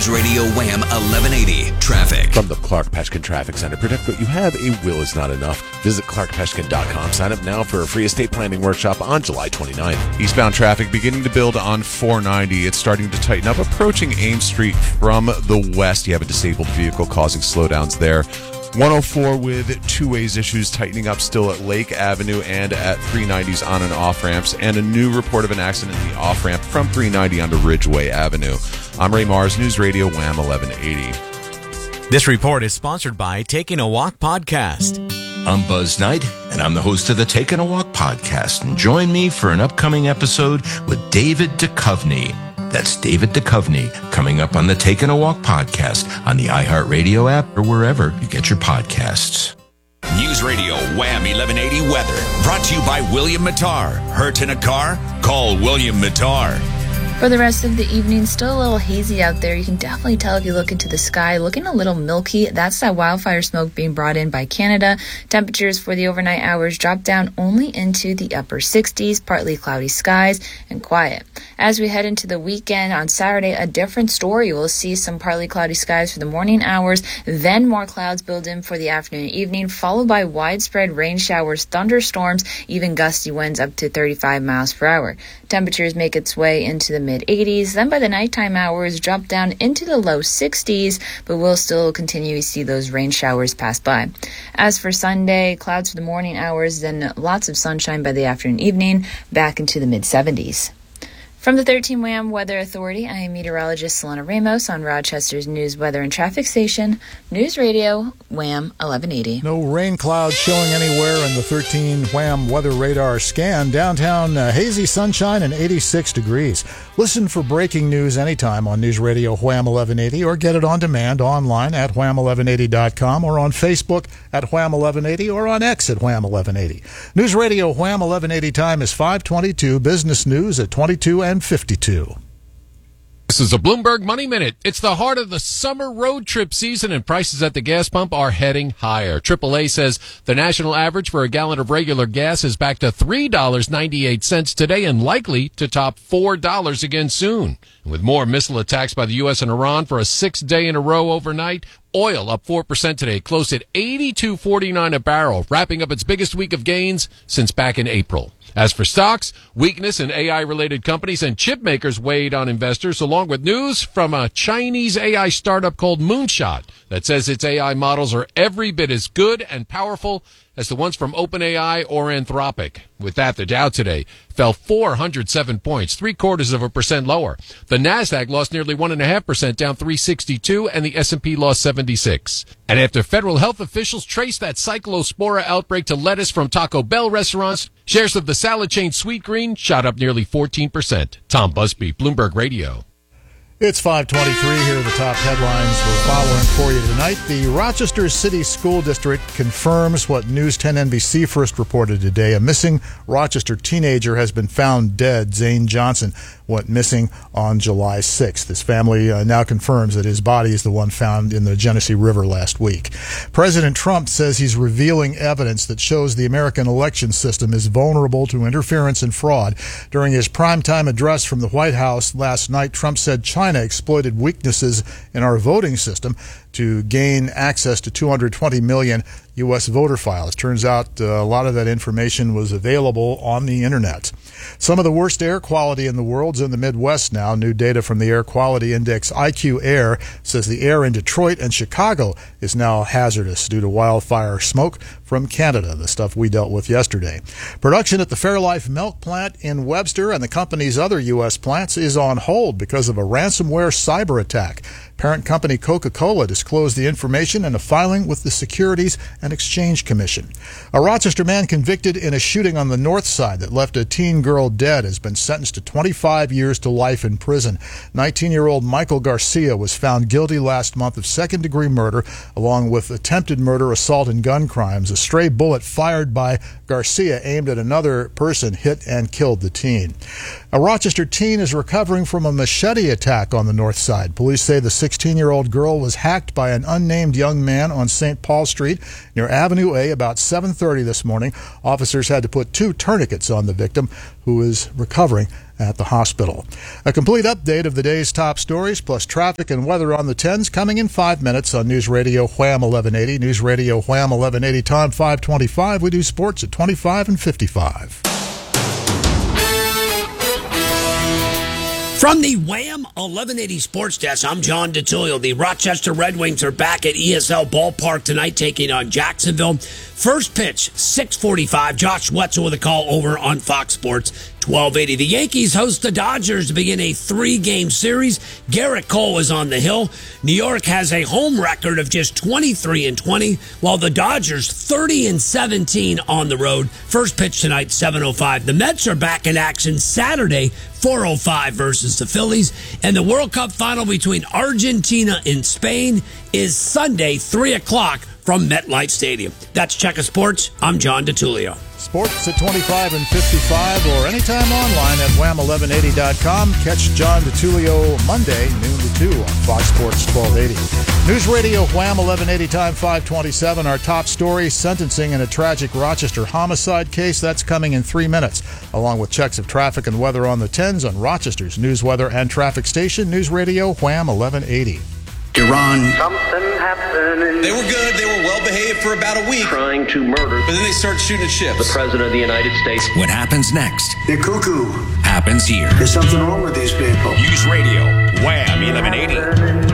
News Radio Wham 1180 Traffic. From the Clark Peshkin Traffic Center, protect what you have. A will is not enough. Visit clarkpeshkin.com. Sign up now for a free estate planning workshop on July 29th. Eastbound traffic beginning to build on 490. It's starting to tighten up. Approaching Ames Street from the west, you have a disabled vehicle causing slowdowns there. 104 with two-ways issues tightening up still at Lake Avenue and at 390's on and off ramps, and a new report of an accident in the off ramp from 390 onto Ridgeway Avenue. I'm Ray Mars, News Radio Wham 1180. This report is sponsored by Taking a Walk Podcast. I'm Buzz Knight, and I'm the host of the Taking a Walk Podcast. And join me for an upcoming episode with David Duchovny. That's David Duchovny, coming up on the Taking a Walk Podcast on the iHeartRadio app or wherever you get your podcasts. News Radio Wham 1180 Weather, brought to you by William Mattar. Hurt in a car? Call William Mattar. For the rest of the evening, still a little hazy out there. You can definitely tell if you look into the sky, looking a little milky. That's that wildfire smoke being brought in by Canada. Temperatures for the overnight hours drop down only into the upper 60s, partly cloudy skies and quiet. As we head into the weekend, on Saturday, a different story. We'll see some partly cloudy skies for the morning hours, then more clouds build in for the afternoon and evening, followed by widespread rain showers, thunderstorms, even gusty winds up to 35 miles per hour. Temperatures make its way into the mid-80s, then by the nighttime hours drop down into the low 60s, but we'll still continue to see those rain showers pass by. As for Sunday, clouds for the morning hours, then lots of sunshine by the afternoon and evening, back into the mid-70s. From the 13 WHAM Weather Authority, I am meteorologist Selena Ramos on Rochester's News, Weather, and Traffic Station, News Radio Wham 1180. No rain clouds showing anywhere in the 13 WHAM Weather Radar scan. Downtown, hazy sunshine and 86 degrees. Listen for breaking news anytime on News Radio Wham 1180 or get it on demand online at wham1180.com or on Facebook at Wham 1180 or on X at Wham 1180. News Radio Wham 1180 time is 5:22. Business news at 22 and 52. This is a Bloomberg Money Minute. It's the heart of the summer road trip season, and prices at the gas pump are heading higher. AAA says the national average for a gallon of regular gas is back to $3.98 today and likely to top $4 again soon. And with more missile attacks by the U.S. and Iran for a 6th day in a row overnight, oil up 4% today, close at $82.49 a barrel, wrapping up its biggest week of gains since back in April. As for stocks, weakness in AI-related companies and chip makers weighed on investors, along with news from a Chinese AI startup called Moonshot that says its AI models are every bit as good and powerful as the ones from OpenAI or Anthropic. With that, the Dow today fell 407 points, 0.75% lower. The Nasdaq lost nearly 1.5%, down 362, and the S&P lost 76. And after federal health officials traced that cyclospora outbreak to lettuce from Taco Bell restaurants, shares of the salad chain Sweetgreen shot up nearly 14%. Tom Busby, Bloomberg Radio. It's 5:23. Here are the top headlines we're following for you tonight. The Rochester City School District confirms what News 10 NBC first reported today. A missing Rochester teenager has been found dead. Zane Johnson went missing on July 6th. His family now confirms that his body is the one found in the Genesee River last week. President Trump says he's revealing evidence that shows the American election system is vulnerable to interference and fraud. During his primetime address from the White House last night, Trump said China exploited weaknesses in our voting system to gain access to 220 million U.S. voter files. Turns out a lot of that information was available on the internet. Some of the worst air quality in the world's in the Midwest now. New data from the Air Quality Index IQ Air says the air in Detroit and Chicago is now hazardous due to wildfire smoke from Canada, the stuff we dealt with yesterday. Production at the Fairlife Milk Plant in Webster and the company's other U.S. plants is on hold because of a ransomware cyber attack. Parent company Coca-Cola disclosed the information in a filing with the Securities and Exchange Commission. A Rochester man convicted in a shooting on the north side that left a teen girl dead has been sentenced to 25 years to life in prison. 19-year-old Michael Garcia was found guilty last month of second-degree murder, along with attempted murder, assault, and gun crimes. A stray bullet fired by Garcia aimed at another person hit and killed the teen. A Rochester teen is recovering from a machete attack on the north side. Police say the 16-year-old girl was hacked by an unnamed young man on St. Paul Street near Avenue A about 7:30 this morning. Officers had to put 2 tourniquets on the victim, who is recovering at the hospital. A complete update of the day's top stories, plus traffic and weather on the 10s, coming in 5 minutes on News Radio Wham 1180. News Radio Wham 1180, time 5:25. We do sports at 25 and 55. From the Wham 1180 Sports Desk, I'm John DeTullio. The Rochester Red Wings are back at ESL Ballpark tonight, taking on Jacksonville. First pitch, 6:45. Josh Wetzel with a call over on Fox Sports 1280. The Yankees host the Dodgers to begin a 3-game series. Garrett Cole is on the hill. New York has a home record of just 23-20, while the Dodgers 30-17 on the road. First pitch tonight, 7:05. The Mets are back in action Saturday, 4:05 versus the Phillies. And the World Cup final between Argentina and Spain is Sunday, 3 o'clock from MetLife Stadium. That's Checker Sports. I'm John DeTullio. Sports at 25 and 55 or anytime online at wham1180.com. Catch John DeTullio Monday, noon to 2 on Fox Sports 1280. News Radio Wham 1180, time 5:27. Our top story, sentencing in a tragic Rochester homicide case. That's coming in 3 minutes, along with checks of traffic and weather on the 10s on Rochester's news, weather, and traffic station, News Radio Wham 1180. Iran. Something happened. They were good. They were well behaved for about a week. Trying to murder. But then they start shooting at ships. The President of the United States. What happens next They're cuckoo. happens here. There's something wrong with these people. News Radio Wham 1180.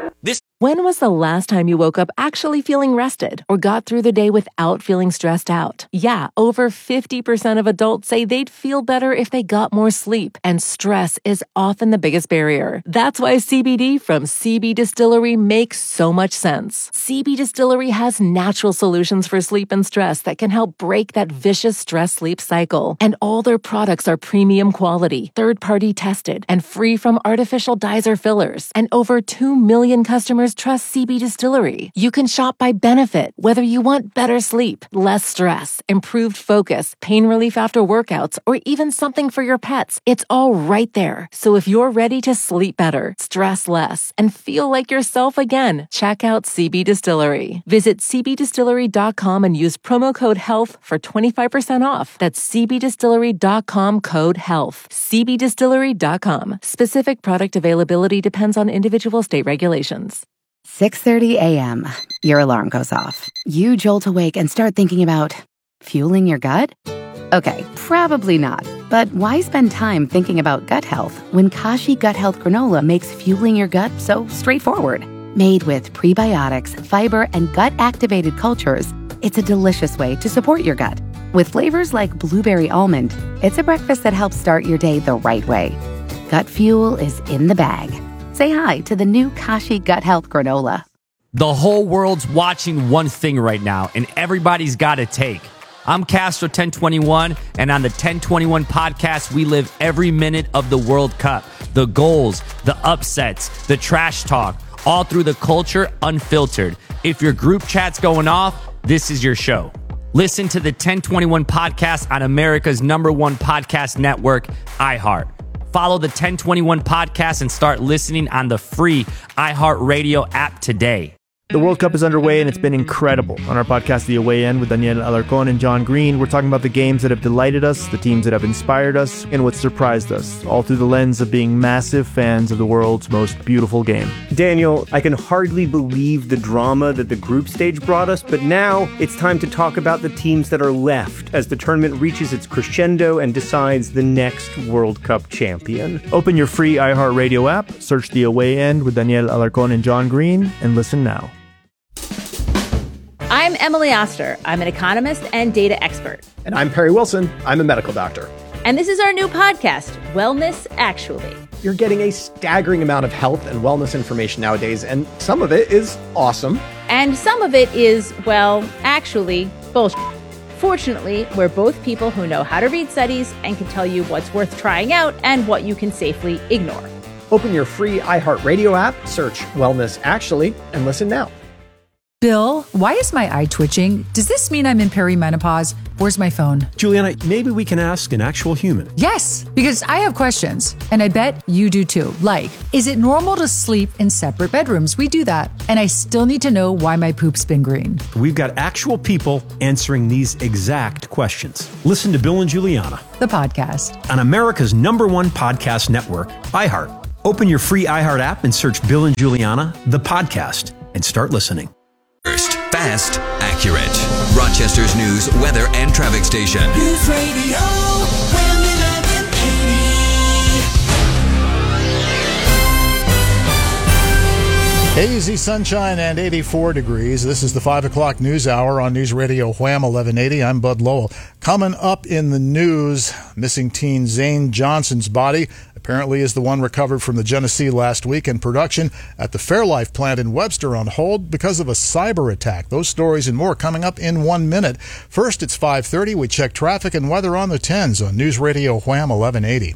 When was the last time you woke up actually feeling rested or got through the day without feeling stressed out? Yeah, over 50% of adults say they'd feel better if they got more sleep, and stress is often the biggest barrier. That's why CBD from CB Distillery makes so much sense. CB Distillery has natural solutions for sleep and stress that can help break that vicious stress-sleep cycle. And all their products are premium quality, third-party tested, and free from artificial dyes or fillers. And over 2 million customers trust CB Distillery. You can shop by benefit, whether you want better sleep, less stress, improved focus, pain relief after workouts, or even something for your pets. It's all right there. So if you're ready to sleep better, stress less, and feel like yourself again, check out CB Distillery. Visit cbdistillery.com and use promo code HEALTH for 25% off. That's cbdistillery.com, code HEALTH. cbdistillery.com. Specific product availability depends on individual state regulations. 6:30 a.m. Your alarm goes off. You jolt awake and start thinking about fueling your gut? Okay, probably not. But why spend time thinking about gut health when Kashi Gut Health Granola makes fueling your gut so straightforward? Made with prebiotics, fiber, and gut-activated cultures, it's a delicious way to support your gut. With flavors like blueberry almond, it's a breakfast that helps start your day the right way. Gut fuel is in the bag. Say hi to the new Kashi Gut Health Granola. The whole world's watching one thing right now, and everybody's got a take. I'm Castro 1021, and on the 1021 podcast, we live every minute of the World Cup. The goals, the upsets, the trash talk, all through the culture unfiltered. If your group chat's going off, this is your show. Listen to the 1021 podcast on America's #1 podcast network, iHeart. Follow the 1021 podcast and start listening on the free iHeartRadio app today. The World Cup is underway, and it's been incredible. On our podcast, The Away End, with Daniel Alarcón and John Green, we're talking about the games that have delighted us, the teams that have inspired us, and what surprised us, all through the lens of being massive fans of the world's most beautiful game. Daniel, I can hardly believe the drama that the group stage brought us, but now it's time to talk about the teams that are left as the tournament reaches its crescendo and decides the next World Cup champion. Open your free iHeartRadio app, search The Away End with Daniel Alarcón and John Green, and listen now. I'm Emily Oster. I'm an economist and data expert. And I'm Perry Wilson. I'm a medical doctor. And this is our new podcast, Wellness Actually. You're getting a staggering amount of health and wellness information nowadays, and some of it is awesome. And some of it is, well, actually, bullshit. Fortunately, we're both people who know how to read studies and can tell you what's worth trying out and what you can safely ignore. Open your free iHeartRadio app, search Wellness Actually, and listen now. Bill, why is my eye twitching? Does this mean I'm in perimenopause? Where's my phone? Juliana, maybe we can ask an actual human. Yes, because I have questions, and I bet you do too. Like, is it normal to sleep in separate bedrooms? We do that. And I still need to know why my poop's been green. We've got actual people answering these exact questions. Listen to Bill and Juliana, the podcast, on America's #1 podcast network, iHeart. Open your free iHeart app and search Bill and Juliana, the podcast, and start listening. First, fast, accurate. Rochester's news, weather, and traffic station. News Radio WHAM 1180. Hazy sunshine and 84 degrees. This is the 5 o'clock news hour on News Radio Wham 1180. I'm Bud Lowell. Coming up in the news, missing teen Zane Johnson's body apparently is the one recovered from the Genesee last week, and production at the Fairlife plant in Webster on hold because of a cyber attack. Those stories and more coming up in 1 minute. First, it's 5:30. We check traffic and weather on the 10s on News Radio Wham 1180.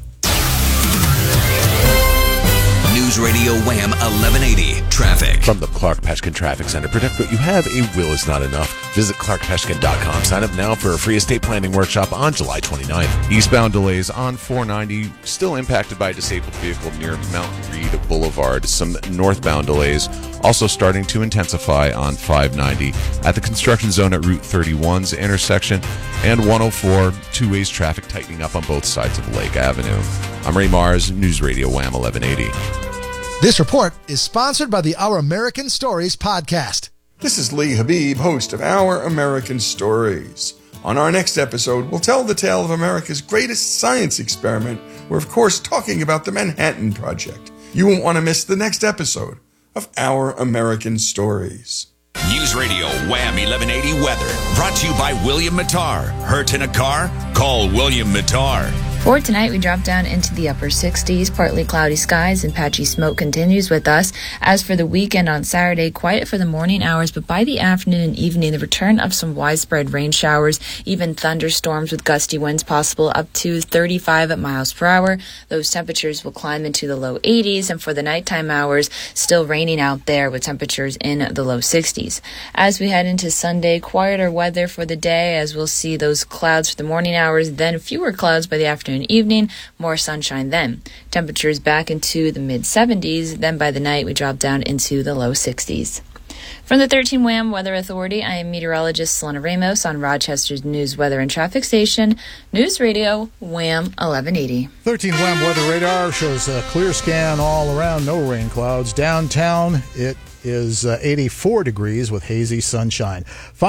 News Radio Wham 1180 traffic. From the Clark Peshkin Traffic Center, protect what you have. A will is not enough. Visit clarkpeshkin.com. Sign up now for a free estate planning workshop on July 29th. Eastbound delays on 490, still impacted by a disabled vehicle near Mountain Reed Boulevard. Some northbound delays also starting to intensify on 590 at the construction zone at Route 31's intersection, and 104 two-ways traffic tightening up on both sides of Lake Avenue. I'm Ray Mars, News Radio Wham 1180. This report is sponsored by the Our American Stories podcast. This is Lee Habib, host of Our American Stories. On our next episode, we'll tell the tale of America's greatest science experiment. We're, of course, talking about the Manhattan Project. You won't want to miss the next episode of Our American Stories. News Radio Wham 1180 weather. Brought to you by William Mattar. Hurt in a car? Call William Mattar. For tonight, we drop down into the upper 60s, partly cloudy skies, and patchy smoke continues with us. As for the weekend on Saturday, quiet for the morning hours, but by the afternoon and evening, the return of some widespread rain showers, even thunderstorms with gusty winds possible up to 35 miles per hour. Those temperatures will climb into the low 80s, and for the nighttime hours, still raining out there with temperatures in the low 60s. As we head into Sunday, quieter weather for the day, as we'll see those clouds for the morning hours, then fewer clouds by the afternoon and evening, more sunshine then. Temperatures back into the mid-70s, then by the night we drop down into the low 60s. From the 13 WHAM Weather Authority, I am meteorologist Selena Ramos on Rochester's News, Weather, and Traffic Station, News Radio Wham 1180. 13 WHAM Weather Radar shows a clear scan all around, no rain clouds. Downtown, it is 84 degrees with hazy sunshine.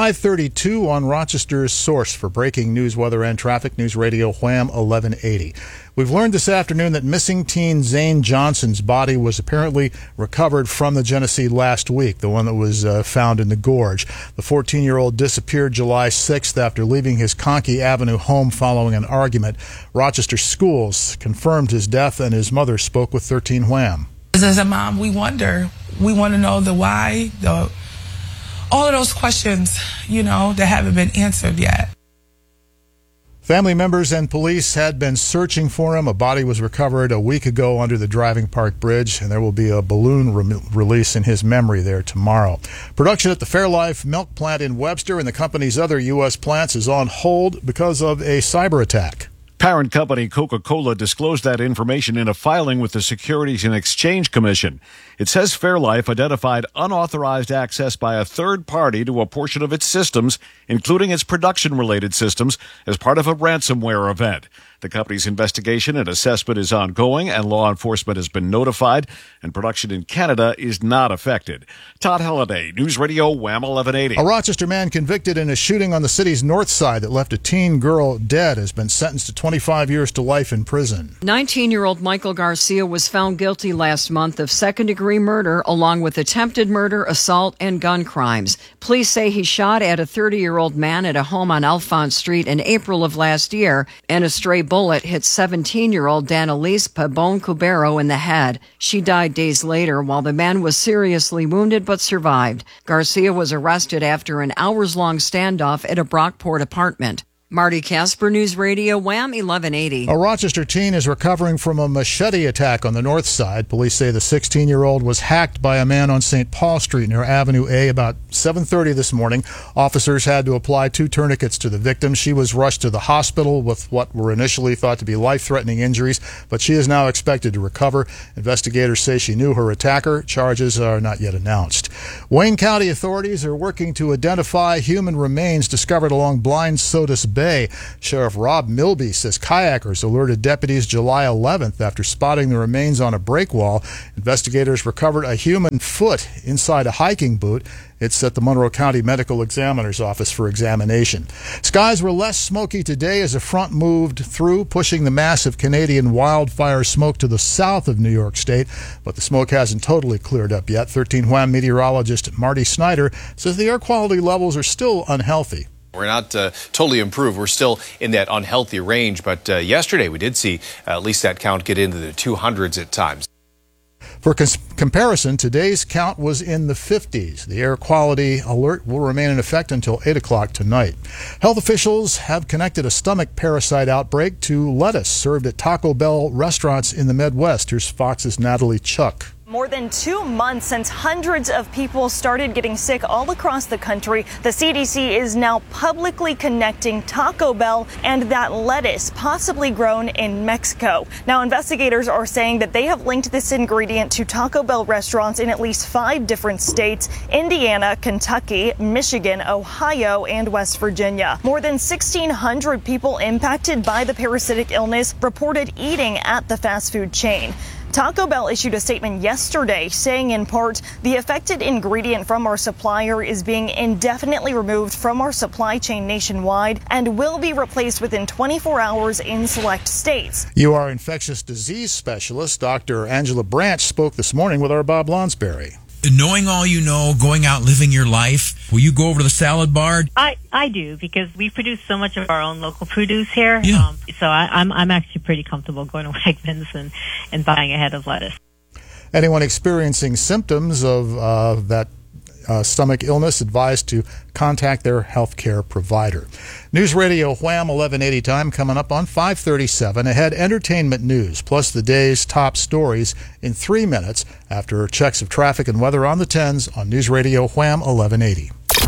5:32 on Rochester's source for breaking news, weather, and traffic, News Radio Wham 1180. We've learned this afternoon that missing teen Zane Johnson's body was apparently recovered from the Genesee last week, the one that was found in the gorge. The 14-year-old disappeared July 6th after leaving his Conkey Avenue home following an argument. Rochester Schools confirmed his death, and his mother spoke with 13 WHAM. As a mom, we wonder. We want to know the why, all of those questions, that haven't been answered yet. Family members and police had been searching for him. A body was recovered a week ago under the Driving Park Bridge, and there will be a balloon release in his memory there tomorrow. Production at the Fairlife milk plant in Webster and the company's other U.S. plants is on hold because of a cyber attack. Parent company Coca-Cola disclosed that information in a filing with the Securities and Exchange Commission. It says Fairlife identified unauthorized access by a third party to a portion of its systems, including its production-related systems, as part of a ransomware event. The company's investigation and assessment is ongoing, and law enforcement has been notified, and production in Canada is not affected. Todd Halliday, News Radio Wham 1180. A Rochester man convicted in a shooting on the city's north side that left a teen girl dead has been sentenced to 25 years to life in prison. 19-year-old Michael Garcia was found guilty last month of second-degree murder, along with attempted murder, assault, and gun crimes. Police say he shot at a 30-year-old man at a home on Alphonse Street in April of last year, and a stray bullet hit 17-year-old Danelise Pabon-Cubero in the head. She died days later, while the man was seriously wounded but survived. Garcia was arrested after an hours-long standoff at a Brockport apartment. Marty Casper, News Radio, Wham 1180. A Rochester teen is recovering from a machete attack on the north side. Police say the 16-year-old was hacked by a man on St. Paul Street near Avenue A about 7:30 this morning. Officers had to apply 2 tourniquets to the victim. She was rushed to the hospital with what were initially thought to be life-threatening injuries, but she is now expected to recover. Investigators say she knew her attacker. Charges are not yet announced. Wayne County authorities are working to identify human remains discovered along Blind Sodus Bay. Sheriff Rob Milby says kayakers alerted deputies July 11th after spotting the remains on a break wall. Investigators recovered a human foot inside a hiking boot. It's at the Monroe County Medical Examiner's Office for examination. Skies were less smoky today as a front moved through, pushing the massive Canadian wildfire smoke to the south of New York State. But the smoke hasn't totally cleared up yet. 13 Wham meteorologist Marty Snyder says the air quality levels are still unhealthy. We're not totally improved. We're still in that unhealthy range. But yesterday we did see at least that count get into the 200s at times. For comparison, today's count was in the 50s. The air quality alert will remain in effect until 8 o'clock tonight. Health officials have connected a stomach parasite outbreak to lettuce served at Taco Bell restaurants in the Midwest. Here's Fox's Natalie Chuck. More than 2 months since hundreds of people started getting sick all across the country, the CDC is now publicly connecting Taco Bell and that lettuce possibly grown in Mexico. Now, investigators are saying that they have linked this ingredient to Taco Bell restaurants in at least 5 different states: Indiana, Kentucky, Michigan, Ohio, and West Virginia. More than 1,600 people impacted by the parasitic illness reported eating at the fast food chain. Taco Bell issued a statement yesterday saying, in part, the affected ingredient from our supplier is being indefinitely removed from our supply chain nationwide and will be replaced within 24 hours in select states. UR infectious disease specialist Dr. Angela Branch spoke this morning with our Bob Lonsberry. Knowing all you know, going out living your life, will you go over to the salad bar? I do, because we produce so much of our own local produce here. Yeah. So I'm actually pretty comfortable going to Wegmans and buying a head of lettuce. Anyone experiencing symptoms of that stomach illness advised to contact their healthcare provider. News Radio Wham 1180 time coming up on 5:37. Ahead, entertainment news plus the day's top stories in 3 minutes after checks of traffic and weather on the 10s on News Radio Wham 1180.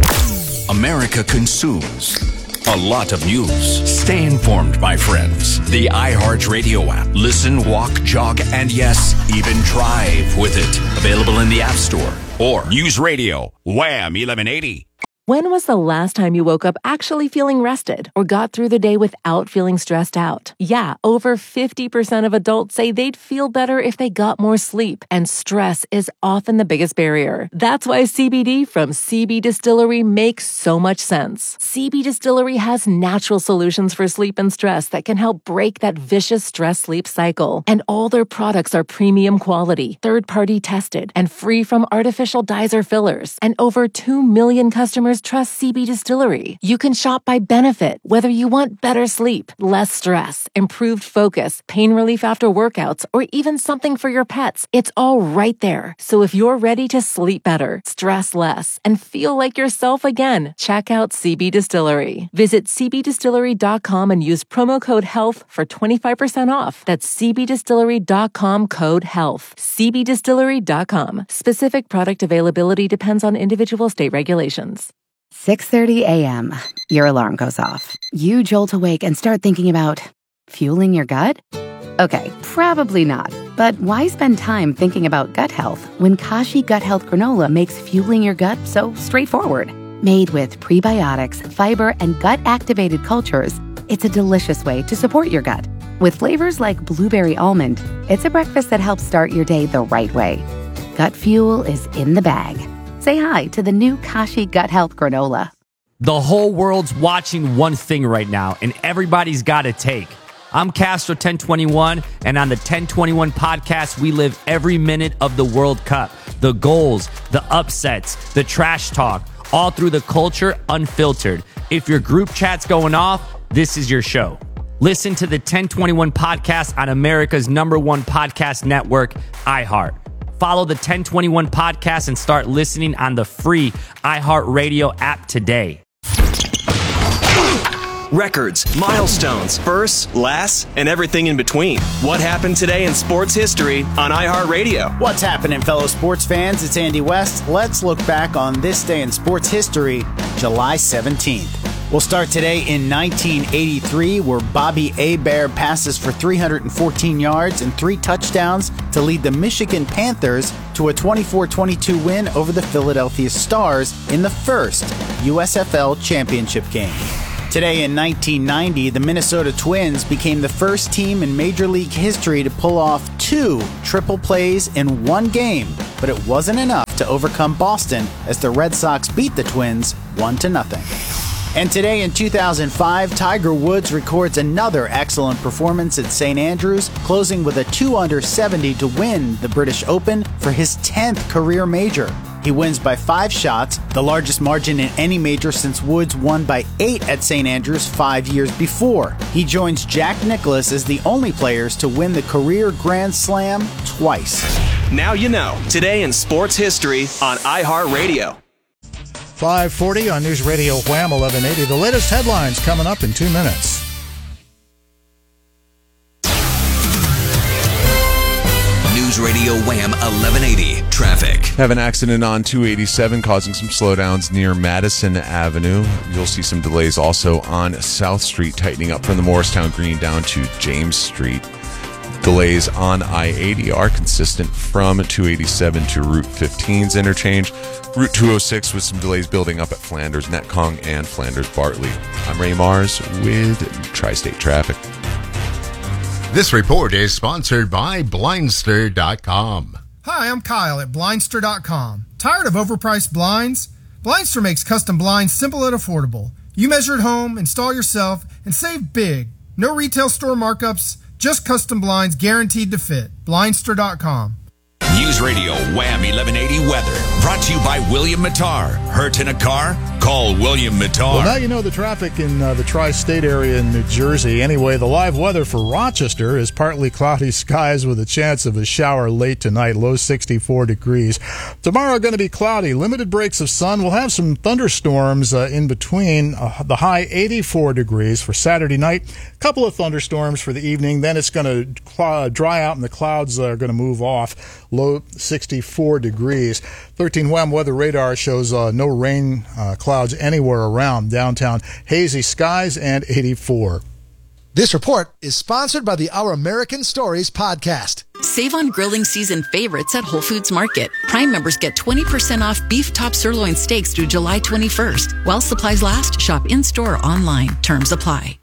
America consumes a lot of news. Stay informed, my friends. The iHeartRadio app. Listen, walk, jog, and yes, even drive with it. Available in the App Store or News Radio Wham 1180. When was the last time you woke up actually feeling rested or got through the day without feeling stressed out? Yeah, over 50% of adults say they'd feel better if they got more sleep, and stress is often the biggest barrier. That's why CBD from CB Distillery makes so much sense. CB Distillery has natural solutions for sleep and stress that can help break that vicious stress-sleep cycle. And all their products are premium quality, third-party tested, and free from artificial dyes or fillers. And over 2 million customers trust CB Distillery. You can shop by benefit, whether you want better sleep, less stress, improved focus, pain relief after workouts, or even something for your pets. It's all right there. So if you're ready to sleep better, stress less, and feel like yourself again, check out CB Distillery. Visit cbdistillery.com and use promo code HEALTH for 25% off. That's cbdistillery.com code HEALTH. cbdistillery.com. Specific product availability depends on individual state regulations. 6:30 a.m. Your alarm goes off. You jolt awake and start thinking about fueling your gut? Okay, probably not. But why spend time thinking about gut health when Kashi Gut Health Granola makes fueling your gut so straightforward? Made with prebiotics, fiber, and gut-activated cultures, it's a delicious way to support your gut. With flavors like blueberry almond, it's a breakfast that helps start your day the right way. Gut fuel is in the bag. Say hi to the new Kashi Gut Health Granola. The whole world's watching one thing right now, and everybody's got a take. I'm Castro 1021, and on the 1021 podcast, we live every minute of the World Cup. The goals, the upsets, the trash talk, all through the culture unfiltered. If your group chat's going off, this is your show. Listen to the 1021 podcast on America's #1 podcast network, iHeart. Follow the 1021 podcast and start listening on the free iHeartRadio app today. records, milestones, firsts, lasts, and everything in between. What happened today in sports history on iHeartRadio? What's happening, fellow sports fans? It's Andy West. Let's look back on this day in sports history, July 17th. We'll start today in 1983, where Bobby Hebert passes for 314 yards and 3 touchdowns to lead the Michigan Panthers to a 24-22 win over the Philadelphia Stars in the first USFL championship game. Today in 1990, the Minnesota Twins became the first team in Major League history to pull off 2 triple plays in one game, but it wasn't enough to overcome Boston as the Red Sox beat the Twins 1-0. And today in 2005, Tiger Woods records another excellent performance at St. Andrews, closing with a 2-under-70 to win the British Open for his 10th career major. He wins by 5 shots, the largest margin in any major since Woods won by 8 at St. Andrews 5 years before. He joins Jack Nicklaus as the only players to win the career Grand Slam twice. Now you know, today in sports history on iHeartRadio. 540 on News Radio Wham 1180. The latest headlines coming up in 2 minutes. News Radio Wham 1180 traffic. Have an accident on 287 causing some slowdowns near Madison Avenue. You'll see some delays also on South Street, tightening up from the Morristown Green down to James Street. Delays on I-80 are consistent from 287 to Route 15's interchange. Route 206 with some delays building up at Flanders Netcong and Flanders Bartley. I'm Ray Mars with Tri-State Traffic. This report is sponsored by Blindster.com. Hi, I'm Kyle at Blindster.com. Tired of overpriced blinds? Blindster makes custom blinds simple and affordable. You measure at home, install yourself, and save big. No retail store markups, just custom blinds guaranteed to fit. Blindster.com. News Radio Wham 1180 weather. Brought to you by William Mattar. Hurt in a car? Call William Mattar. Well, now you know the traffic in the tri-state area in New Jersey. Anyway, the live weather for Rochester is partly cloudy skies with a chance of a shower late tonight, low 64 degrees. Tomorrow going to be cloudy, limited breaks of sun. We'll have some thunderstorms in between, the high 84 degrees for Saturday night. A couple of thunderstorms for the evening. Then it's going to dry out and the clouds are going to move off, low 64 degrees. 13 Wham Weather Radar shows no rain clouds anywhere around downtown. Hazy skies and 84. This report is sponsored by the Our American Stories podcast. Save on grilling season favorites at Whole Foods Market. Prime members get 20% off beef top sirloin steaks through July 21st. While supplies last, shop in-store or online. Terms apply.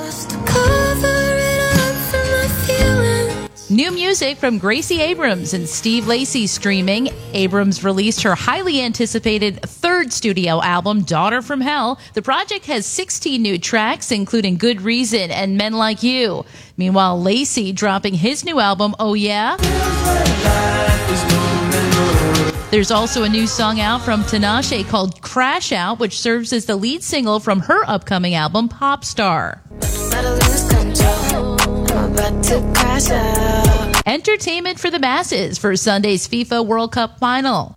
New music from Gracie Abrams and Steve Lacy streaming. Abrams released her highly anticipated third studio album, Daughter from Hell. The project has 16 new tracks, including Good Reason and Men Like You. Meanwhile, Lacy dropping his new album, Oh Yeah? There's also a new song out from Tinashe called Crash Out, which serves as the lead single from her upcoming album, Pop Star. Entertainment for the masses for Sunday's FIFA World Cup final.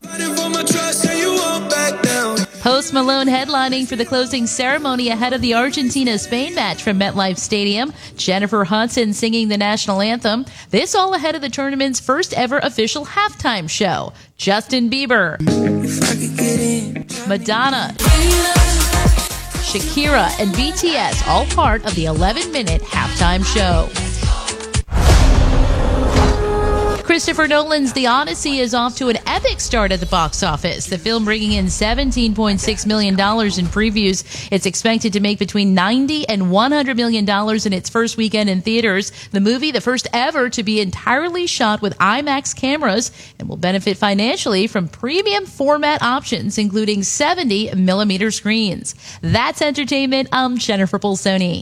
Post Malone headlining for the closing ceremony ahead of the Argentina-Spain match from MetLife Stadium. Jennifer Hudson singing the national anthem. This all ahead of the tournament's first ever official halftime show. Justin Bieber, Madonna, Shakira, and BTS all part of the 11-minute halftime show. Christopher Nolan's The Odyssey is off to an epic start at the box office. The film bringing in $17.6 million in previews. It's expected to make between $90 and $100 million in its first weekend in theaters. The movie, the first ever to be entirely shot with IMAX cameras, and will benefit financially from premium format options, including 70mm screens. That's entertainment. I'm Jennifer Pulsoni.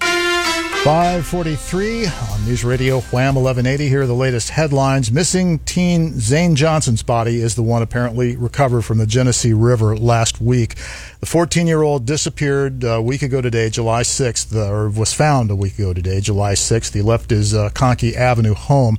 5:43 on News Radio Wham 1180. Here are the latest headlines. Missing teen Zane Johnson's body is the one apparently recovered from the Genesee River last week. The 14-year-old disappeared a week ago today, July 6th, or was found a week ago today, July 6th. He left his Conkey Avenue home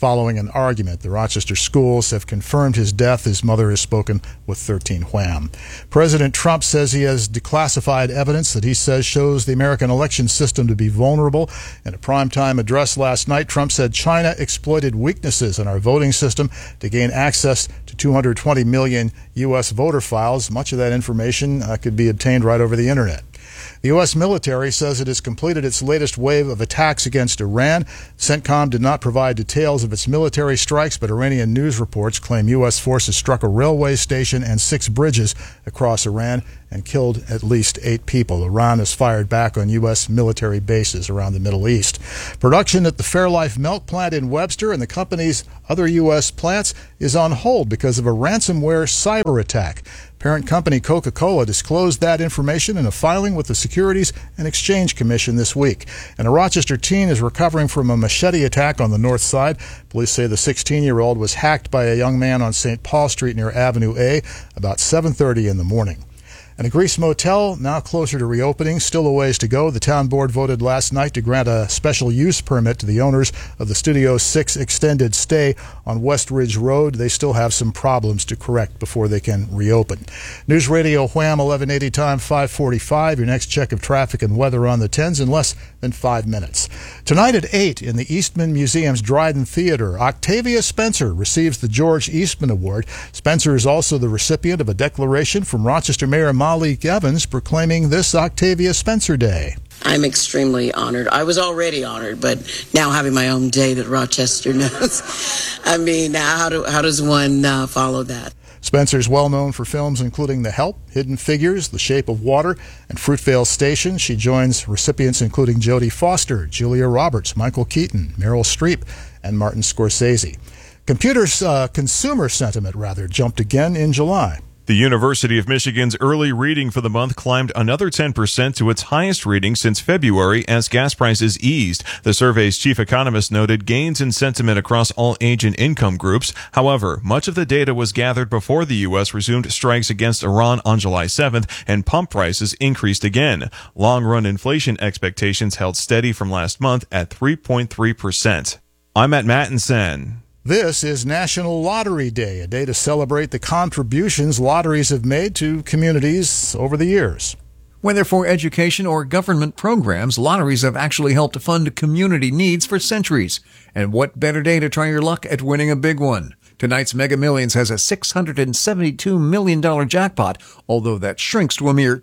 following an argument. The Rochester schools have confirmed his death. His mother has spoken with 13 Wham. President Trump says he has declassified evidence that he says shows the American election system to be vulnerable. In a primetime address last night, Trump said China exploited weaknesses in our voting system to gain access to 220 million U.S. voter files. Much of that information could be obtained right over the internet. The U.S. military says it has completed its latest wave of attacks against Iran. CENTCOM did not provide details of its military strikes, but Iranian news reports claim U.S. forces struck a railway station and 6 bridges across Iran and killed at least 8 people. Iran has fired back on U.S. military bases around the Middle East. Production at the Fairlife milk plant in Webster and the company's other U.S. plants is on hold because of a ransomware cyber attack. Parent company Coca-Cola disclosed that information in a filing with the Securities and Exchange Commission this week. And a Rochester teen is recovering from a machete attack on the north side. Police say the 16-year-old was hacked by a young man on St. Paul Street near Avenue A about 7:30 in the morning. And a Greece motel now closer to reopening, still a ways to go. The town board voted last night to grant a special use permit to the owners of the Studio 6 extended stay on West Ridge Road. They still have some problems to correct before they can reopen. News Radio Wham 1180 time 5:45. Your next check of traffic and weather on the 10s in less than 5 minutes. Tonight at 8 in the Eastman Museum's Dryden Theater, Octavia Spencer receives the George Eastman Award. Spencer is also the recipient of a declaration from Rochester Mayor Molly Evans proclaiming this Octavia Spencer Day. I'm extremely honored. I was already honored, but now having my own day that Rochester knows, I mean, how does one follow that? Spencer's well known for films including The Help, Hidden Figures, The Shape of Water, and Fruitvale Station. She joins recipients including Jodie Foster, Julia Roberts, Michael Keaton, Meryl Streep, and Martin Scorsese. Consumer sentiment jumped again in July. The University of Michigan's early reading for the month climbed another 10% to its highest reading since February as gas prices eased. The survey's chief economist noted gains in sentiment across all age and income groups. However, much of the data was gathered before the U.S. resumed strikes against Iran on July 7th, and pump prices increased again. Long-run inflation expectations held steady from last month at 3.3%. I'm Matt Mattinson. This is National Lottery Day, a day to celebrate the contributions lotteries have made to communities over the years. Whether for education or government programs, lotteries have actually helped fund community needs for centuries. And what better day to try your luck at winning a big one? Tonight's Mega Millions has a $672 million jackpot, although that shrinks to a mere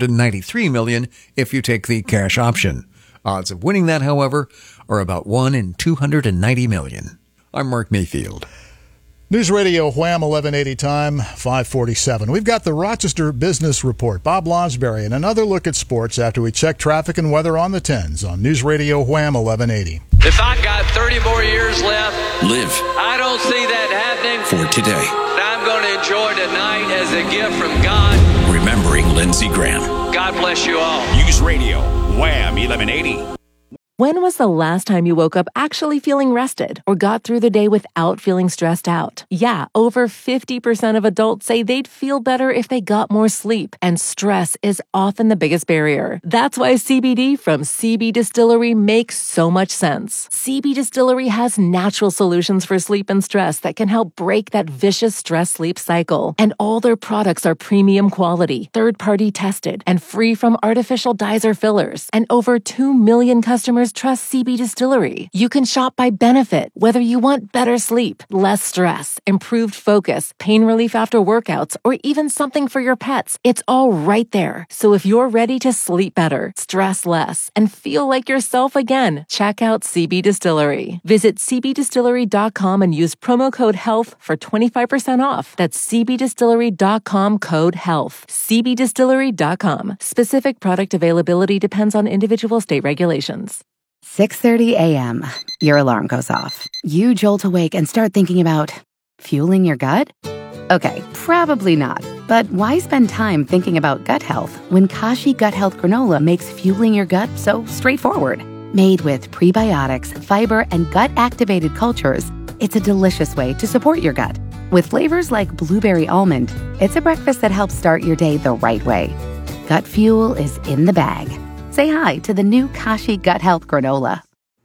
$293 million if you take the cash option. Odds of winning that, however, are about 1 in 290 million. I'm Mark Mayfield. News Radio Wham 1180 time 5:47. We've got the Rochester Business Report, Bob Lonsberry, and another look at sports after we check traffic and weather on the 10s on News Radio Wham 1180. If I got 30 more years left, live. I don't see that happening. For today. I'm going to enjoy tonight as a gift from God. Remembering Lindsey Graham. God bless you all. News Radio Wham 1180. When was the last time you woke up actually feeling rested or got through the day without feeling stressed out? Yeah, over 50% of adults say they'd feel better if they got more sleep, and stress is often the biggest barrier. That's why CBD from CB Distillery makes so much sense. CB Distillery has natural solutions for sleep and stress that can help break that vicious stress-sleep cycle. And all their products are premium quality, third-party tested, and free from artificial dyes or fillers. And over 2 million customers trust CB Distillery. You can shop by benefit, whether you want better sleep, less stress, improved focus, pain relief after workouts, or even something for your pets. It's all right there. So if you're ready to sleep better, stress less, and feel like yourself again, check out CB Distillery. Visit cbdistillery.com and use promo code HEALTH for 25% off. That's cbdistillery.com code HEALTH. cbdistillery.com. Specific product availability depends on individual state regulations. 6:30 a.m. Your alarm goes off. You jolt awake and start thinking about fueling your gut? Okay, probably not. But why spend time thinking about gut health when Kashi Gut Health Granola makes fueling your gut so straightforward? Made with prebiotics, fiber, and gut-activated cultures, it's a delicious way to support your gut. With flavors like blueberry almond, it's a breakfast that helps start your day the right way. Gut fuel is in the bag. Say hi to the new Kashi Gut Health Granola.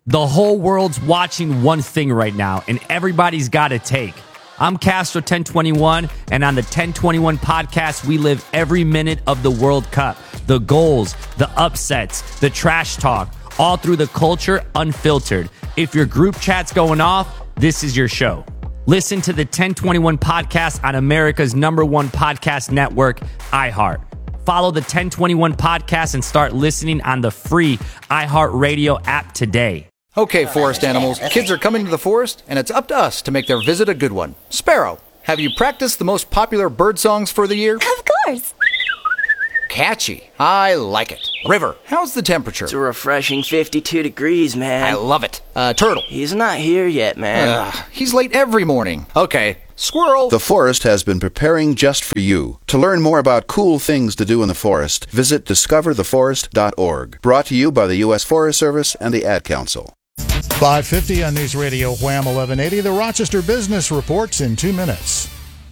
The whole world's watching one thing right now, and everybody's got a take. I'm Castro 1021, and on the 1021 podcast, we live every minute of the World Cup. The goals, the upsets, the trash talk, all through the culture, unfiltered. If your group chat's going off, this is your show. Listen to the 1021 podcast on America's #1 podcast network, iHeart. Follow the 1021 podcast and start listening on the free iHeartRadio app today. Okay, forest animals, kids are coming to the forest, and it's up to us to make their visit a good one. Sparrow, have you practiced the most popular bird songs for the year? Of course. Catchy. I like it. River, how's the temperature? It's a refreshing 52 degrees, man. I love it. Turtle. He's not here yet, man. He's late every morning. Okay. Squirrel. The forest has been preparing just for you. To learn more about cool things to do in the forest, visit discovertheforest.org. Brought to you by the U.S. Forest Service and the Ad Council. 5:50 on News Radio Wham 1180. The Rochester Business Reports in 2 minutes.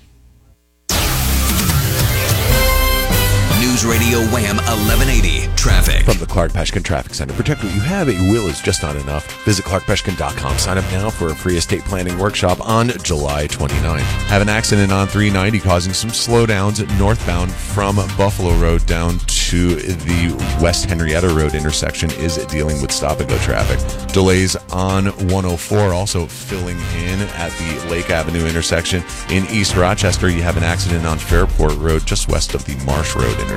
News Radio Wham 1180 Traffic. From the Clark Peshkin Traffic Center. Protect what you have. A will is just not enough. Visit clarkpeshkin.com. Sign up now for a free estate planning workshop on July 29th. Have an accident on 390 causing some slowdowns northbound from Buffalo Road down to the West Henrietta Road intersection is dealing with stop-and-go traffic. Delays on 104 also filling in at the Lake Avenue intersection. In East Rochester, you have an accident on Fairport Road just west of the Marsh Road intersection.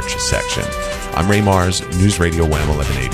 I'm Ray Mars, News Radio Wham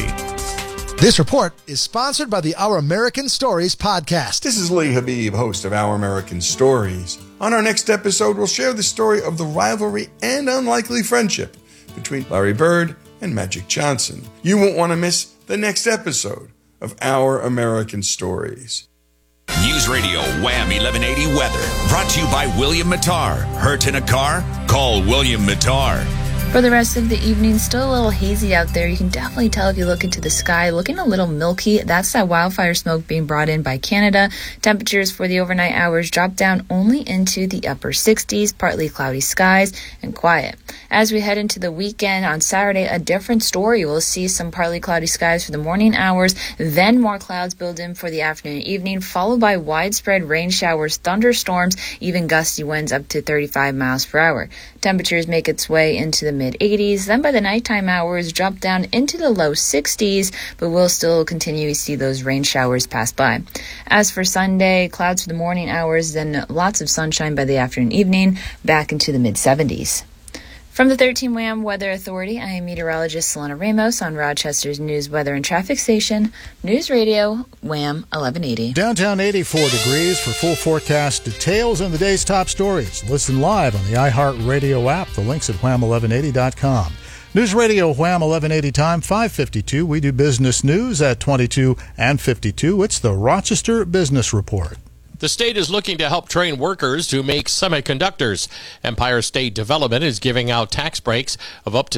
1180. This report is sponsored by the Our American Stories podcast. This is Lee Habib, host of Our American Stories. On our next episode, we'll share the story of the rivalry and unlikely friendship between Larry Bird and Magic Johnson. You won't want to miss the next episode of Our American Stories. News Radio Wham 1180 Weather. Brought to you by William Mattar. Hurt in a car? Call William Mattar. For the rest of the evening, still a little hazy out there. You can definitely tell if you look into the sky. Looking a little milky. That's that wildfire smoke being brought in by Canada. Temperatures for the overnight hours drop down only into the upper 60s, partly cloudy skies and quiet. As we head into the weekend, on Saturday, a different story. We'll see some partly cloudy skies for the morning hours, then more clouds build in for the afternoon and evening, followed by widespread rain showers, thunderstorms, even gusty winds up to 35 miles per hour. Temperatures make its way into the mid-80s, then by the nighttime hours drop down into the low 60s, but we'll still continue to see those rain showers pass by. As for Sunday, clouds for the morning hours, then lots of sunshine by the afternoon and evening, back into the mid-70s. From the 13 WHAM Weather Authority, I am meteorologist Solana Ramos on Rochester's News, Weather, and Traffic Station, News Radio Wham 1180. Downtown 84 degrees. For full forecast details and the day's top stories, listen live on the iHeartRadio app. The link's at wham1180.com. News Radio Wham 1180 time, 5:52. We do business news at 22 and 52. It's the Rochester Business Report. The state is looking to help train workers to make semiconductors. Empire State Development is giving out tax breaks of up to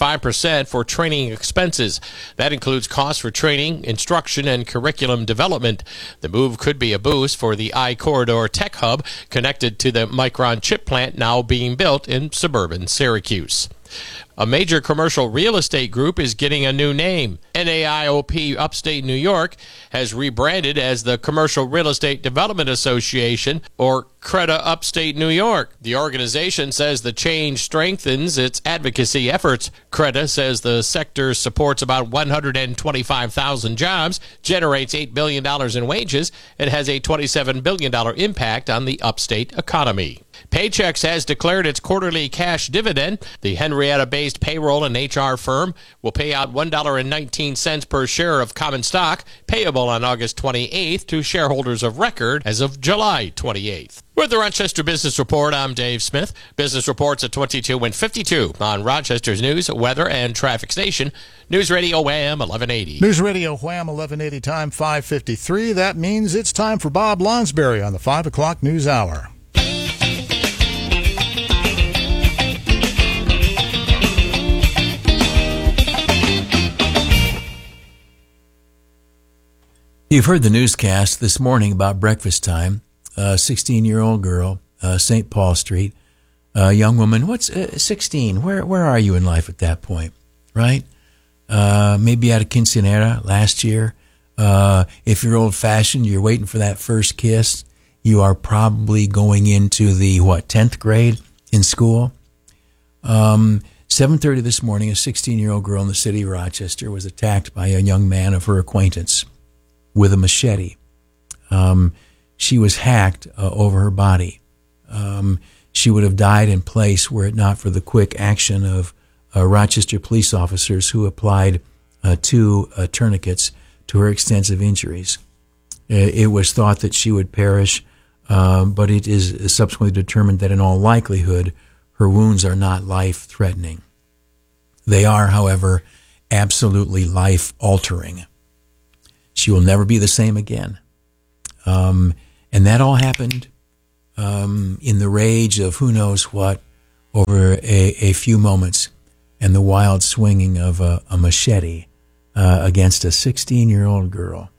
75% for training expenses. That includes costs for training, instruction, and curriculum development. The move could be a boost for the I-Corridor Tech Hub connected to the Micron chip plant now being built in suburban Syracuse. A major commercial real estate group is getting a new name. NAIOP Upstate New York has rebranded as the Commercial Real Estate Development Association, or CREDA Upstate New York. The organization says the change strengthens its advocacy efforts. CREDA says the sector supports about 125,000 jobs, generates $8 billion in wages, and has a $27 billion impact on the upstate economy. Paychex has declared its quarterly cash dividend. The Henrietta-based payroll and HR firm will pay out $1.19 per share of common stock, payable on August 28th to shareholders of record as of July 28th. With the Rochester Business Report, I'm Dave Smith. Business reports at 22 and 52 on Rochester's News, Weather, and Traffic Station. News Radio Wham 1180. News Radio Wham 1180 time, 5:53. That means it's time for Bob Lonsberry on the 5 o'clock news hour. You've heard the newscast this morning about breakfast time. 16-year-old girl, St. Paul Street, young woman. What's 16? Where are you in life at that point, right? Maybe at a quinceanera last year. If you're old-fashioned, you're waiting for that first kiss. You are probably going into the, 10th grade in school. 7:30 this morning, a 16-year-old girl in the city of Rochester was attacked by a young man of her acquaintance with a machete. She was hacked over her body. She would have died in place were it not for the quick action of Rochester police officers who applied 2 tourniquets to her extensive injuries. It was thought that she would perish, but it is subsequently determined that in all likelihood, her wounds are not life-threatening. They are, however, absolutely life-altering. She will never be the same again. And that all happened in the rage of who knows what over a few moments and the wild swinging of a machete against a 16-year-old girl.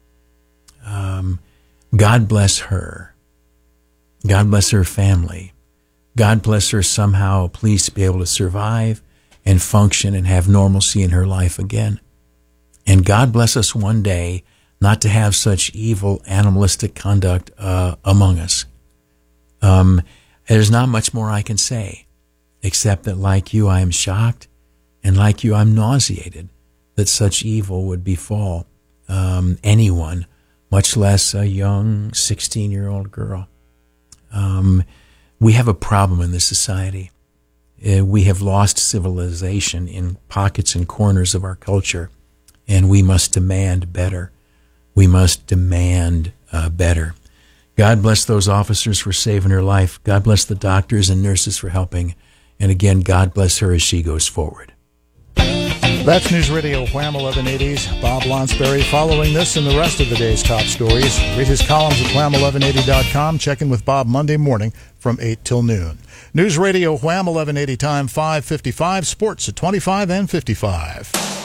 God bless her. God bless her family. God bless her somehow pleased to be able to survive and function and have normalcy in her life again. And God bless us one day not to have such evil, animalistic conduct among us. There's not much more I can say, except that like you, I am shocked, and like you, I'm nauseated that such evil would befall anyone, much less a young 16-year-old girl. We have a problem in this society. We have lost civilization in pockets and corners of our culture, and we must demand better. We must demand better. God bless those officers for saving her life. God bless the doctors and nurses for helping. And again, God bless her as she goes forward. That's News Radio Wham 1180's Bob Lonsberry. Following this and the rest of the day's top stories, read his columns at wham1180.com. Check in with Bob Monday morning from 8 till noon. News Radio Wham 1180 time 5:55. Sports at 25 and 55.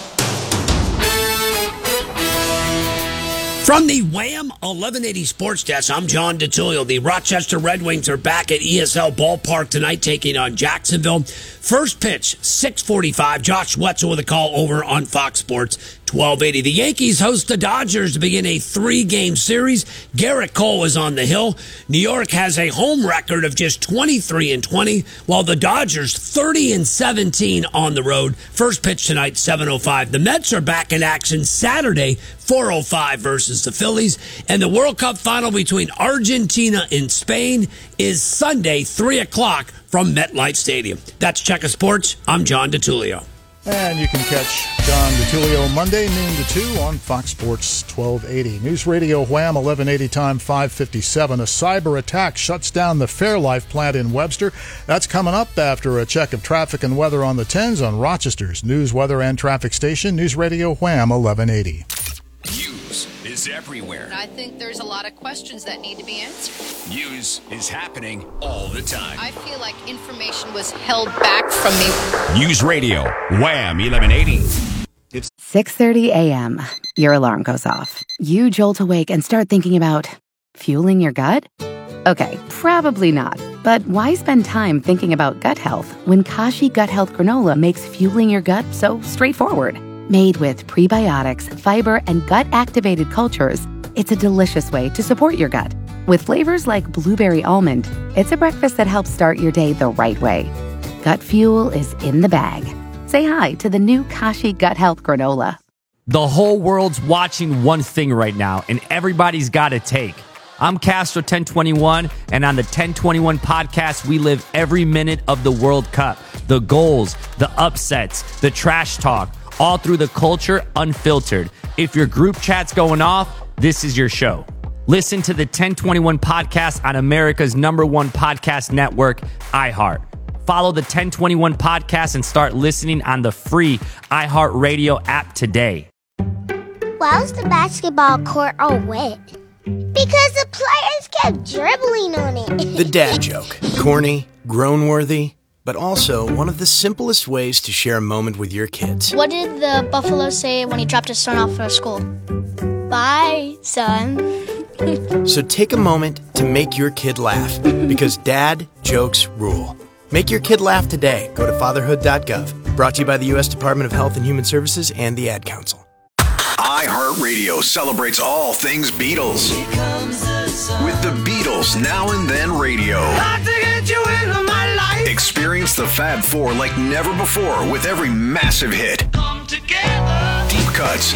From the Wham 1180 Sports Desk, I'm John DeTullio. The Rochester Red Wings are back at ESL Ballpark tonight, taking on Jacksonville. First pitch, 6:45. Josh Wetzel with a call over on Fox Sports 1280. The Yankees host the Dodgers to begin a 3-game series. Garrett Cole is on the hill. New York has a home record of just 23-20, while the Dodgers 30-17 on the road. First pitch tonight, 7:05. The Mets are back in action Saturday, 4:05 versus the Phillies. And the World Cup final between Argentina and Spain is Sunday, 3 o'clock from MetLife Stadium. That's Checker Sports. I'm John DeTullio. And you can catch John DeTullio Monday, noon to 2 on Fox Sports 1280. News Radio Wham 1180 time 5:57. A cyber attack shuts down the Fairlife plant in Webster. That's coming up after a check of traffic and weather on the 10s on Rochester's news, weather, and traffic station, News Radio Wham 1180. News is everywhere. I think there's a lot of questions that need to be answered. News is happening all the time. I feel like information was held back from me. News Radio, Wham 1180. It's 6:30 a.m. Your alarm goes off. You jolt awake and start thinking about fueling your gut? Okay, probably not. But why spend time thinking about gut health when Kashi Gut Health Granola makes fueling your gut so straightforward? Made with prebiotics, fiber, and gut-activated cultures, it's a delicious way to support your gut. With flavors like blueberry almond, it's a breakfast that helps start your day the right way. Gut fuel is in the bag. Say hi to the new Kashi Gut Health Granola. The whole world's watching one thing right now, and everybody's got a take. I'm Castro 1021, and on the 1021 podcast, we live every minute of the World Cup. The goals, the upsets, the trash talk, all through the culture, unfiltered. If your group chat's going off, this is your show. Listen to the 1021 podcast on America's #1 podcast network, iHeart. Follow the 1021 podcast and start listening on the free iHeartRadio app today. Why was the basketball court all wet? Because the players kept dribbling on it. The dad joke. Corny, groan-worthy, but also one of the simplest ways to share a moment with your kids. What did the buffalo say when he dropped his son off at school? Bye, son. So take a moment to make your kid laugh, because dad jokes rule. Make your kid laugh today. Go to fatherhood.gov. Brought to you by the U.S. Department of Health and Human Services and the Ad Council. iHeartRadio celebrates all things Beatles. With the Beatles Now and Then Radio. Experience the Fab Four like never before with every massive hit. Deep cuts.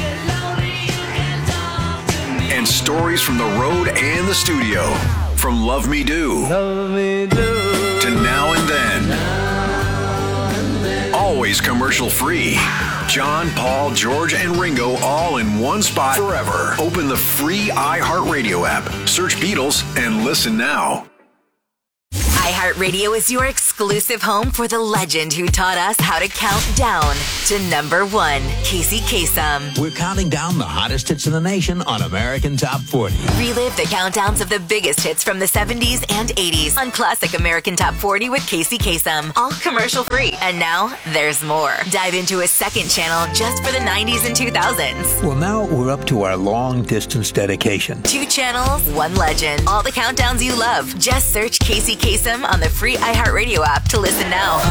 And stories from the road and the studio. From Love Me Do to Now and Then. Always commercial free. John, Paul, George, and Ringo all in one spot forever. Open the free iHeartRadio app. Search Beatles and listen now. iHeartRadio is your exclusive home for the legend who taught us how to count down to number one, Casey Kasem. We're counting down the hottest hits in the nation on American Top 40. Relive the countdowns of the biggest hits from the 70s and 80s on Classic American Top 40 with Casey Kasem. All commercial free. And now there's more. Dive into a second channel just for the 90s and 2000s. Well, now we're up to our long distance dedication. 2 channels, 1 legend. All the countdowns you love. Just search Casey Kasem on the free iHeartRadio app to listen now.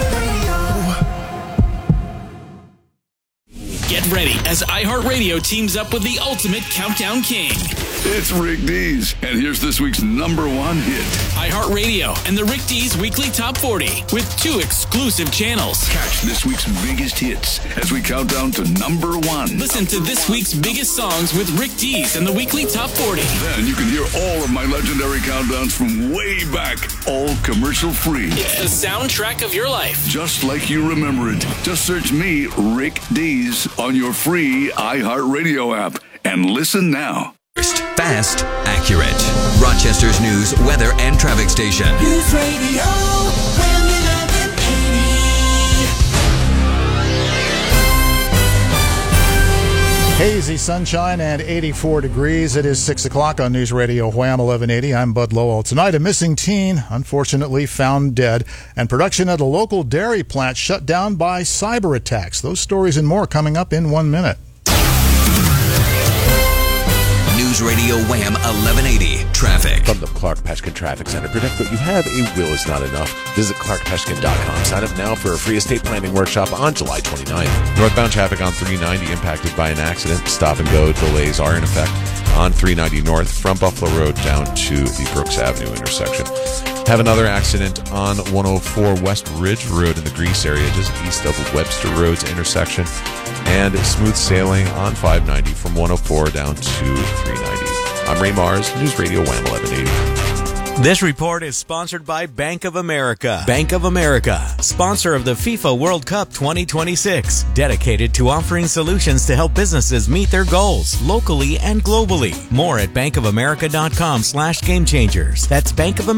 Get ready as iHeartRadio teams up with the ultimate countdown king. It's Rick Dees, and here's this week's number one hit. iHeartRadio and the Rick Dees Weekly Top 40 with 2 exclusive channels. Catch this week's biggest hits as we count down to number one. Listen to this week's biggest songs with Rick Dees and the Weekly Top 40. Then you can hear all of my legendary countdowns from way back, all commercial free. It's the soundtrack of your life. Just like you remember it. Just search me, Rick Dees, on your free iHeartRadio app and listen now. Fast, accurate. Rochester's news, weather, and traffic station. News Radio Wham 1180. Hazy sunshine and 84 degrees. It is 6 o'clock on News Radio Wham 1180. I'm Bud Lowell. Tonight, a missing teen, unfortunately found dead, and production at a local dairy plant shut down by cyber attacks. Those stories and more coming up in 1 minute. News Radio Wham 1180 traffic. From the Clark Peshkin Traffic Center. Protect what you have. A will is not enough. Visit clarkpeshkin.com. Sign up now for a free estate planning workshop on July 29th. Northbound traffic on 390 impacted by an accident. Stop and go delays are in effect on 390 north from Buffalo Road down to the Brooks Avenue intersection. Have another accident on 104 West Ridge Road in the Grease area, just east of Webster Road's intersection. And smooth sailing on 590 from 104 down to 390. I'm Ray Mars, News Radio Wham 1180. This report is sponsored by Bank of America. Bank of America, sponsor of the FIFA World Cup 2026, dedicated to offering solutions to help businesses meet their goals locally and globally. More at bankofamerica.com/gamechangers. That's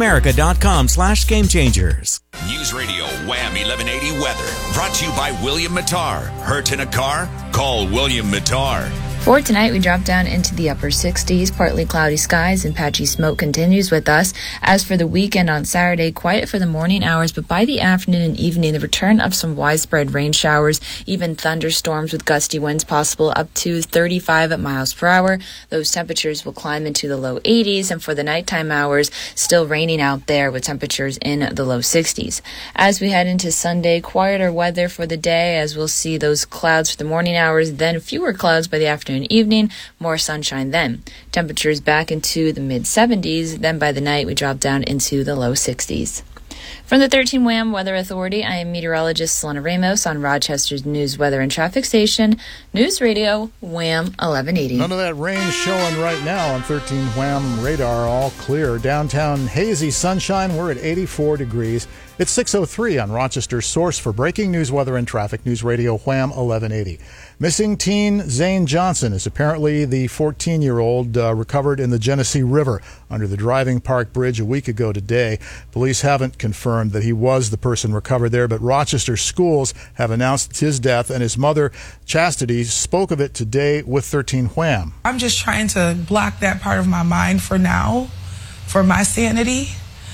bankofamerica.com/gamechangers. News Radio Wham 1180 weather. Brought to you by William Mattar. Hurt in a car? Call William Mattar. For tonight, we drop down into the upper 60s, partly cloudy skies, and patchy smoke continues with us. As for the weekend on Saturday, quiet for the morning hours, but by the afternoon and evening, the return of some widespread rain showers, even thunderstorms with gusty winds possible up to 35 miles per hour. Those temperatures will climb into the low 80s, and for the nighttime hours, still raining out there with temperatures in the low 60s. As we head into Sunday, quieter weather for the day, as we'll see those clouds for the morning hours, then fewer clouds by the afternoon and evening, more sunshine then. Temperatures back into the mid-70s, then by the night we drop down into the low 60s. From the 13 Wham Weather Authority, I am meteorologist Selena Ramos on Rochester's News, Weather, and Traffic Station, News Radio Wham 1180. None of that rain showing right now on 13 Wham radar, all clear. Downtown hazy sunshine, we're at 84 degrees. It's 6:03 on Rochester's source for breaking news, weather, and traffic, News Radio Wham 1180. Missing teen Zane Johnson is apparently the 14-year-old recovered in the Genesee River under the Driving Park Bridge a week ago today. Police haven't confirmed that he was the person recovered there, but Rochester schools have announced his death, and his mother, Chastity, spoke of it today with 13 Wham. I'm just trying to block that part of my mind for now, for my sanity,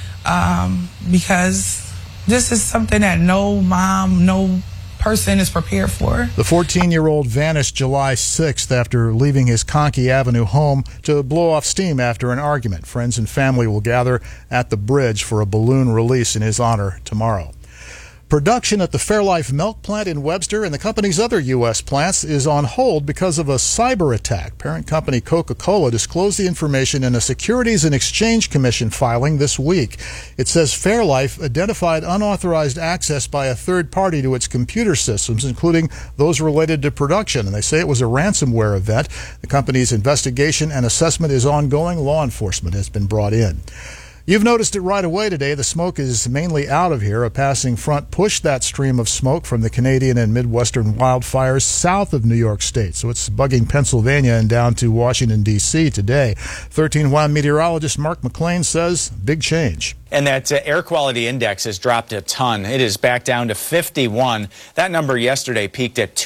because this is something that no mom, no person is prepared for. The 14-year-old vanished July 6th after leaving his Conkey Avenue home to blow off steam after an argument. Friends and family will gather at the bridge for a balloon release in his honor tomorrow. Production at the Fairlife milk plant in Webster and the company's other U.S. plants is on hold because of a cyber attack. Parent company Coca-Cola disclosed the information in a Securities and Exchange Commission filing this week. It says Fairlife identified unauthorized access by a third party to its computer systems, including those related to production, and they say it was a ransomware event. The company's investigation and assessment is ongoing. Law enforcement has been brought in. You've noticed it right away today. The smoke is mainly out of here. A passing front pushed that stream of smoke from the Canadian and Midwestern wildfires south of New York State. So it's bugging Pennsylvania and down to Washington, D.C. today. 13 WHAM meteorologist Mark McLean says big change. And that air quality index has dropped a ton. It is back down to 51. That number yesterday peaked at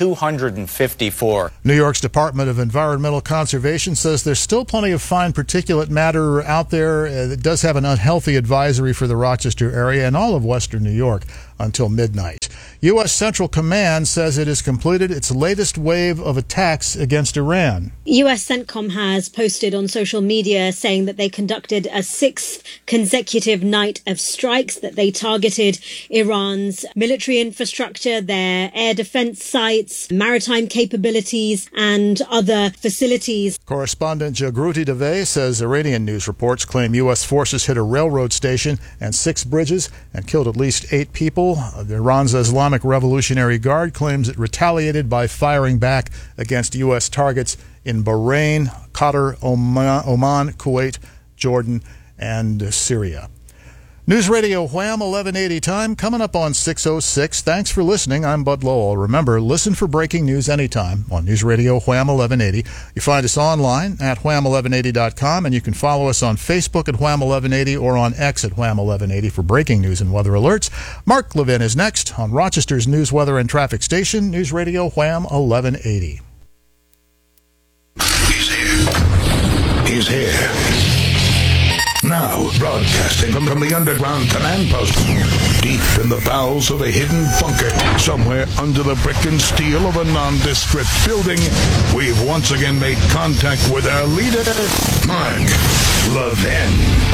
254. New York's Department of Environmental Conservation says there's still plenty of fine particulate matter out there. It does have an unhealthy advisory for the Rochester area and all of western New York until midnight. U.S. Central Command says it has completed its latest wave of attacks against Iran. U.S. CENTCOM has posted on social media saying that they conducted a sixth consecutive night of strikes, that they targeted Iran's military infrastructure, their air defense sites, maritime capabilities, and other facilities. Correspondent Jagruti Dave says Iranian news reports claim U.S. forces hit a railroad station and 6 bridges and killed at least 8 people. Iran's Islamic Revolutionary Guard claims it retaliated by firing back against U.S. targets in Bahrain, Qatar, Oman, Kuwait, Jordan, and Syria. News Radio Wham 1180 time coming up on 6:06. Thanks for listening. I'm Bud Lowell. Remember, listen for breaking news anytime on News Radio Wham 1180. You find us online at wham1180.com, and you can follow us on Facebook at Wham 1180 or on X at Wham 1180 for breaking news and weather alerts. Mark Levin is next on Rochester's news, weather, and traffic station, News Radio Wham 1180. He's here. Now, broadcasting from the underground command post, deep in the bowels of a hidden bunker, somewhere under the brick and steel of a nondescript building, we've once again made contact with our leader, Mark Levin.